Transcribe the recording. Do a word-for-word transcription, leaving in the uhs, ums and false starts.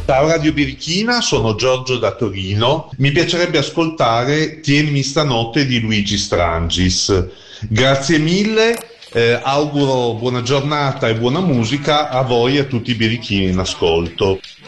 Ciao Radio Birichina, sono Giorgio da Torino. Mi piacerebbe ascoltare Tienimi stanotte di Luigi Strangis. Grazie mille, eh, auguro buona giornata e buona musica a voi e a tutti i birichini in ascolto.